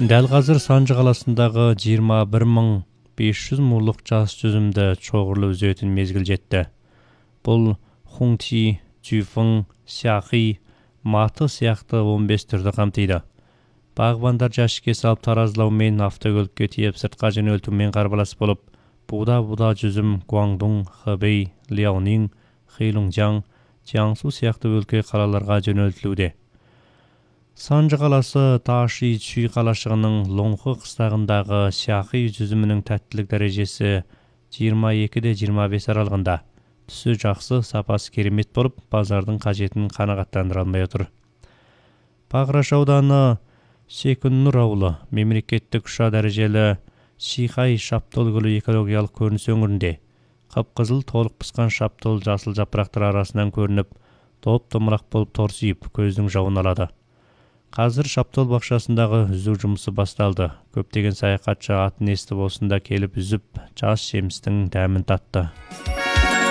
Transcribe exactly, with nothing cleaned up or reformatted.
Дәл қазір Санжы қаласындағы жиырма бір мың бес жүз мурлық жас жүзімді чоғырлы үзетін мезгіл жетті. Бұл Хунти, Жуфың, Сяхи, Маты сияқты он бес түрді қамтиды. Бағбандар жәшікке салып таразылаумен, автокөлікке тиеп сыртқа жөнелтумен қарбалас болып, буда-буда жүзім Гуандун, Хэбэй, Ляонин, Хэйлунжаң, Jiangsu сияқты өлке қалаларға жөнелтілуде. Санжы қаласы Таши Чүй қалашығының Лоңхы қыстағындағы Сяхи жүзімінің тәттілік дәрежесі жиырма екі де жиырма бес аралығында. Түсі жақсы, сапасы керемет болып, базардың қажетін қанағаттандыра алмай отыр. Бағраш ауданы Секүннұр ауылы мемлекеттік үш А дәрежелі Шихай шаптол гүлі экологиялық көрініс өңірінде. Қып-қызыл толық пысқан шаптол жасыл жапырақтар арасынан көрініп, топ-томырақ болып торсиып, көздің жауын алады. Қазір шаптол бақшасындағы үзу жұмысы басталды. Көптеген саяхатшы атын естіп осында келіп үзіп, жас жемістің дәмін татты.